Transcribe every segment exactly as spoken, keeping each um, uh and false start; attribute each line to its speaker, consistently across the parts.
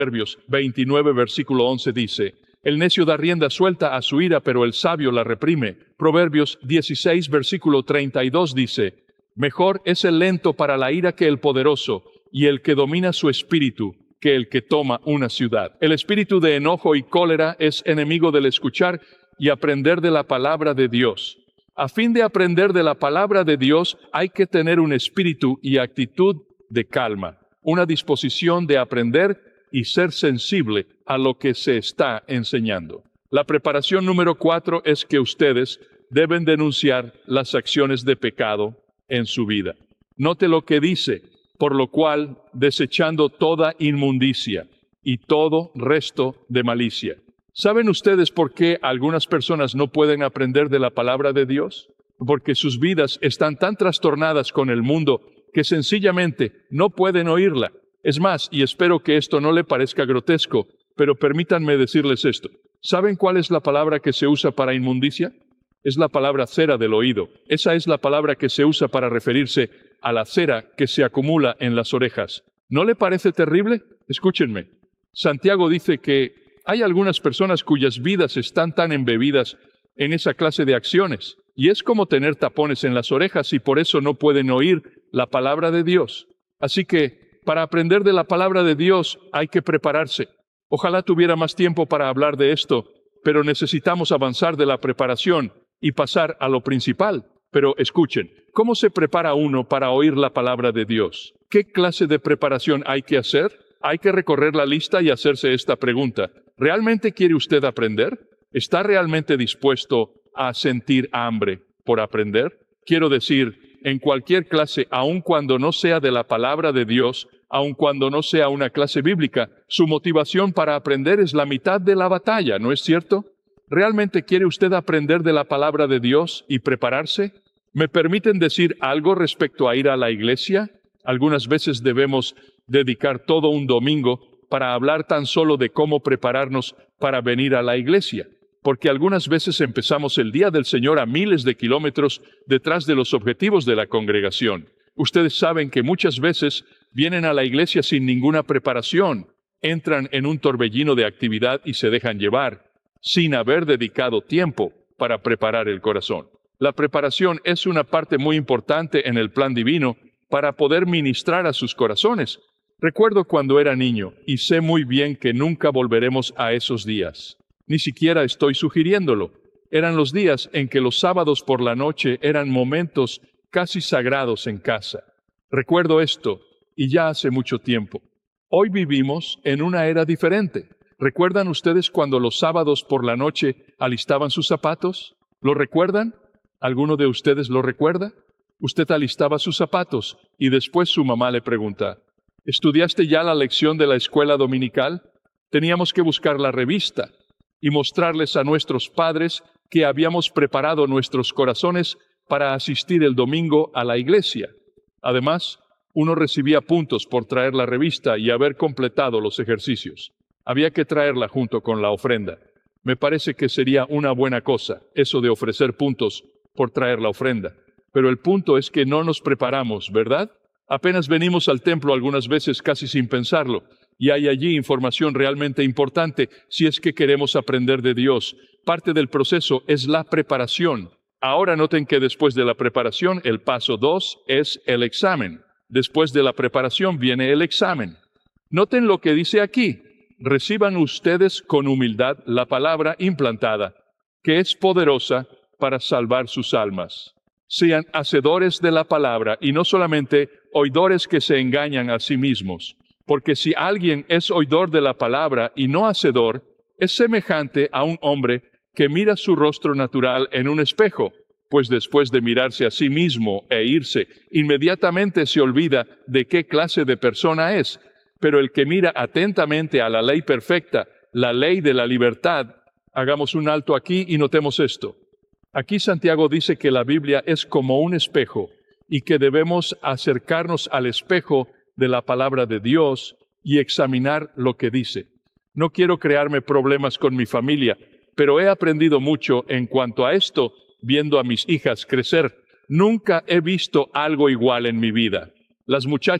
Speaker 1: Proverbios veintinueve, versículo once dice, el necio da rienda suelta a su ira, pero el sabio la reprime. Proverbios dieciséis, versículo treinta y dos dice, mejor es el lento para la ira que el poderoso, y el que domina su espíritu que el que toma una ciudad. El espíritu de enojo y cólera es enemigo del escuchar y aprender de la palabra de Dios. A fin de aprender de la palabra de Dios, hay que tener un espíritu y actitud de calma, una disposición de aprender y ser sensible a lo que se está enseñando. La preparación número cuatro es que ustedes deben denunciar las acciones de pecado en su vida. Note lo que dice, por lo cual, desechando toda inmundicia y todo resto de malicia. ¿Saben ustedes por qué algunas personas no pueden aprender de la palabra de Dios? Porque sus vidas están tan trastornadas con el mundo que sencillamente no pueden oírla. Es más, y espero que esto no le parezca grotesco, pero permítanme decirles esto. ¿Saben cuál es la palabra que se usa para inmundicia? Es la palabra cera del oído. Esa es la palabra que se usa para referirse a la cera que se acumula en las orejas. ¿No le parece terrible? Escúchenme. Santiago dice que hay algunas personas cuyas vidas están tan embebidas en esa clase de acciones, y es como tener tapones en las orejas y por eso no pueden oír la palabra de Dios. Así que, para aprender de la palabra de Dios hay que prepararse. Ojalá tuviera más tiempo para hablar de esto, pero necesitamos avanzar de la preparación y pasar a lo principal. Pero escuchen, ¿cómo se prepara uno para oír la palabra de Dios? ¿Qué clase de preparación hay que hacer? Hay que recorrer la lista y hacerse esta pregunta. ¿Realmente quiere usted aprender? ¿Está realmente dispuesto a sentir hambre por aprender? Quiero decir, en cualquier clase, aun cuando no sea de la palabra de Dios, aun cuando no sea una clase bíblica, su motivación para aprender es la mitad de la batalla, ¿no es cierto? ¿Realmente quiere usted aprender de la palabra de Dios y prepararse? ¿Me permiten decir algo respecto a ir a la iglesia? Algunas veces debemos dedicar todo un domingo para hablar tan solo de cómo prepararnos para venir a la iglesia, porque algunas veces empezamos el día del Señor a miles de kilómetros detrás de los objetivos de la congregación. Ustedes saben que muchas veces vienen a la iglesia sin ninguna preparación, entran en un torbellino de actividad y se dejan llevar, sin haber dedicado tiempo para preparar el corazón. La preparación es una parte muy importante en el plan divino para poder ministrar a sus corazones. Recuerdo cuando era niño y sé muy bien que nunca volveremos a esos días. Ni siquiera estoy sugiriéndolo. Eran los días en que los sábados por la noche eran momentos casi sagrados en casa. Recuerdo esto, y ya hace mucho tiempo. Hoy vivimos en una era diferente. ¿Recuerdan ustedes cuando los sábados por la noche alistaban sus zapatos? ¿Lo recuerdan? ¿Alguno de ustedes lo recuerda? Usted alistaba sus zapatos y después su mamá le pregunta, ¿estudiaste ya la lección de la escuela dominical? Teníamos que buscar la revista y mostrarles a nuestros padres que habíamos preparado nuestros corazones para asistir el domingo a la iglesia. Además, uno recibía puntos por traer la revista y haber completado los ejercicios. Había que traerla junto con la ofrenda. Me parece que sería una buena cosa, eso de ofrecer puntos por traer la ofrenda. Pero el punto es que no nos preparamos, ¿verdad? Apenas venimos al templo algunas veces casi sin pensarlo, y hay allí información realmente importante si es que queremos aprender de Dios. Parte del proceso es la preparación. Ahora noten que después de la preparación, el paso dos es el examen. Después de la preparación viene el examen. Noten lo que dice aquí. Reciban ustedes con humildad la palabra implantada, que es poderosa para salvar sus almas. Sean hacedores de la palabra y no solamente oidores que se engañan a sí mismos. Porque si alguien es oidor de la palabra y no hacedor, es semejante a un hombre que mira su rostro natural en un espejo, pues después de mirarse a sí mismo e irse, inmediatamente se olvida de qué clase de persona es. Pero el que mira atentamente a la ley perfecta, la ley de la libertad, hagamos un alto aquí y notemos esto. Aquí Santiago dice que la Biblia es como un espejo y que debemos acercarnos al espejo de la palabra de Dios y examinar lo que dice. No quiero crearme problemas con mi familia, pero he aprendido mucho en cuanto a esto viendo a mis hijas crecer. Nunca he visto algo igual en mi vida. Las muchachas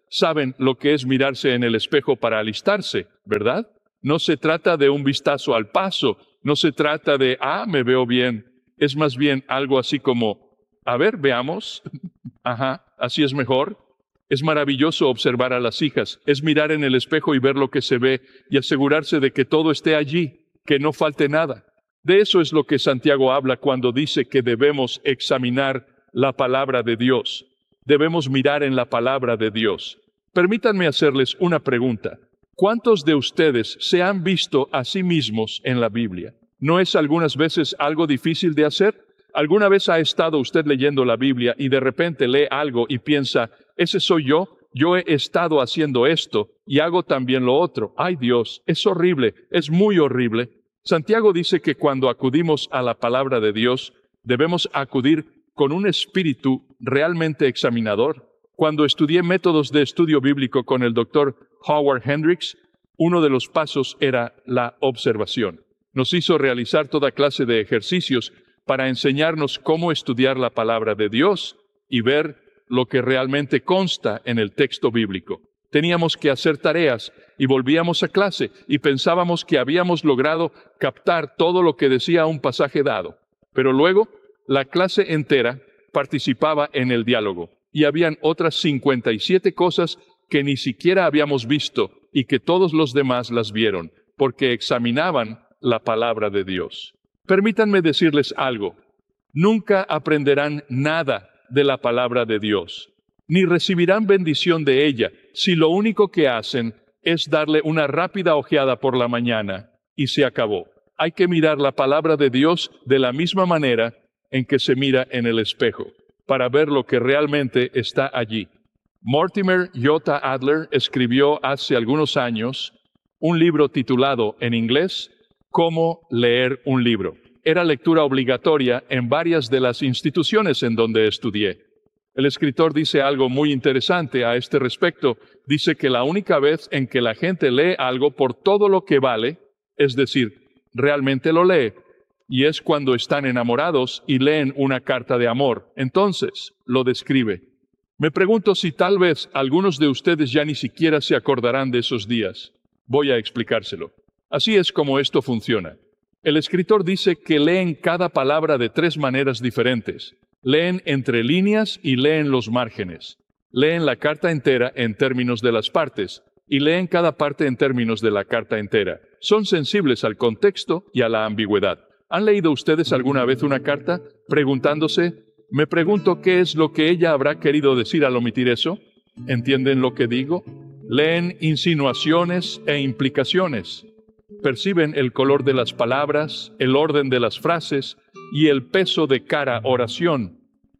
Speaker 1: saben lo que es mirarse en el espejo para alistarse, ¿verdad? No se trata de un vistazo al paso, no se trata de, ah, me veo bien. Es más bien algo así como, a ver, veamos. Ajá, así es mejor. Es maravilloso observar a las hijas, es mirar en el espejo y ver lo que se ve y asegurarse de que todo esté allí, que no falte nada. De eso es lo que Santiago habla cuando dice que debemos examinar la palabra de Dios. Debemos mirar en la palabra de Dios. Permítanme hacerles una pregunta. ¿Cuántos de ustedes se han visto a sí mismos en la Biblia? ¿No es algunas veces algo difícil de hacer? ¿Alguna vez ha estado usted leyendo la Biblia y de repente lee algo y piensa, ese soy yo, yo he estado haciendo esto y hago también lo otro? ¡Ay Dios! Es horrible, es muy horrible. Santiago dice que cuando acudimos a la palabra de Dios, debemos acudir con un espíritu realmente examinador. Cuando estudié métodos de estudio bíblico con el doctor Howard Hendricks, uno de los pasos era la observación. Nos hizo realizar toda clase de ejercicios para enseñarnos cómo estudiar la palabra de Dios y ver lo que realmente consta en el texto bíblico. Teníamos que hacer tareas y volvíamos a clase y pensábamos que habíamos logrado captar todo lo que decía un pasaje dado. Pero luego, la clase entera participaba en el diálogo y habían otras cincuenta y siete cosas que ni siquiera habíamos visto y que todos los demás las vieron, porque examinaban la palabra de Dios. Permítanme decirles algo. Nunca aprenderán nada de la palabra de Dios, ni recibirán bendición de ella, si lo único que hacen es darle una rápida ojeada por la mañana y se acabó. Hay que mirar la palabra de Dios de la misma manera en que se mira en el espejo, para ver lo que realmente está allí. Mortimer J. Adler escribió hace algunos años un libro titulado en inglés Cómo leer un libro. Era lectura obligatoria en varias de las instituciones en donde estudié. El escritor dice algo muy interesante a este respecto. Dice que la única vez en que la gente lee algo por todo lo que vale, es decir, realmente lo lee, y es cuando están enamorados y leen una carta de amor. Entonces, lo describe. Me pregunto si tal vez algunos de ustedes ya ni siquiera se acordarán de esos días. Voy a explicárselo. Así es como esto funciona. El escritor dice que leen cada palabra de tres maneras diferentes. Leen entre líneas y leen los márgenes. Leen la carta entera en términos de las partes y leen cada parte en términos de la carta entera. Son sensibles al contexto y a la ambigüedad. ¿Han leído ustedes alguna vez una carta preguntándose, me pregunto qué es lo que ella habrá querido decir al omitir eso? ¿Entienden lo que digo? Leen insinuaciones e implicaciones. Perciben el color de las palabras, el orden de las frases y el peso de cada oración.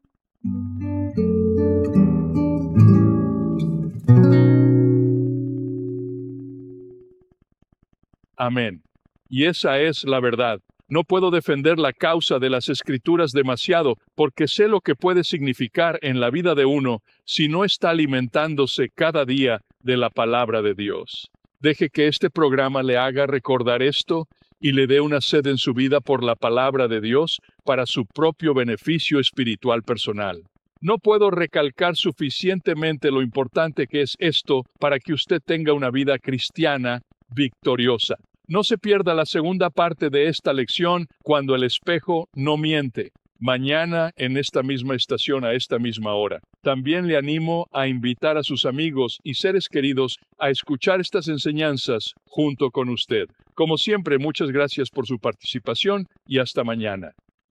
Speaker 1: Amén. Y esa es la verdad. No puedo defender la causa de las Escrituras demasiado porque sé lo que puede significar en la vida de uno si no está alimentándose cada día de la palabra de Dios. Deje que este programa le haga recordar esto y le dé una sed en su vida por la palabra de Dios para su propio beneficio espiritual personal. No puedo recalcar suficientemente lo importante que es esto para que usted tenga una vida cristiana victoriosa. No se pierda la segunda parte de esta lección cuando el espejo no miente. Mañana en esta misma estación a esta misma hora. También le animo a invitar a sus amigos y seres queridos a escuchar estas enseñanzas junto con usted. Como siempre, muchas gracias por su participación y hasta mañana.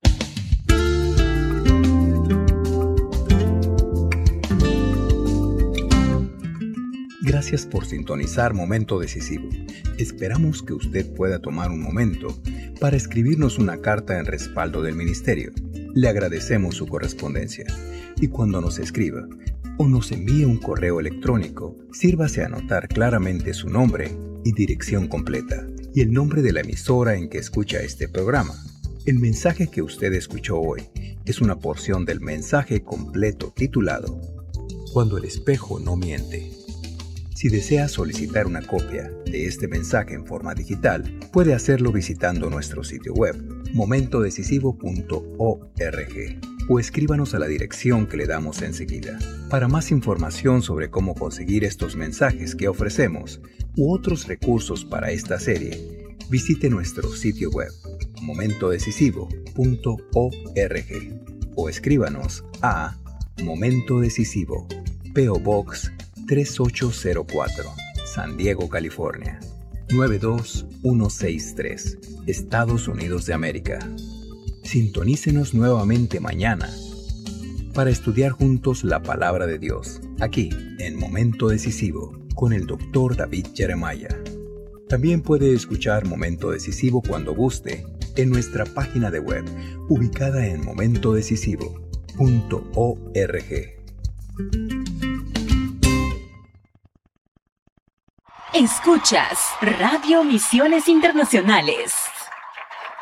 Speaker 2: Gracias por sintonizar Momento Decisivo. Esperamos que usted pueda tomar un momento para escribirnos una carta en respaldo del ministerio. Le agradecemos su correspondencia. Y cuando nos escriba o nos envíe un correo electrónico, sírvase a anotar claramente su nombre y dirección completa y el nombre de la emisora en que escucha este programa. El mensaje que usted escuchó hoy es una porción del mensaje completo titulado Cuando el espejo no miente. Si desea solicitar una copia de este mensaje en forma digital, puede hacerlo visitando nuestro sitio web, momento decisivo punto org. o escríbanos a la dirección que le damos enseguida. Para más información sobre cómo conseguir estos mensajes que ofrecemos u otros recursos para esta serie, visite nuestro sitio web momento decisivo punto org o escríbanos a Momento Decisivo, P O Box tres ocho cero cuatro, San Diego, California nueve dos uno seis tres, Estados Unidos de América. Sintonícenos nuevamente mañana para estudiar juntos la palabra de Dios, aquí en Momento Decisivo, con el doctor David Jeremiah. También puede escuchar Momento Decisivo cuando guste en nuestra página de web, ubicada en momento decisivo punto org.
Speaker 3: Escuchas Radio Misiones Internacionales.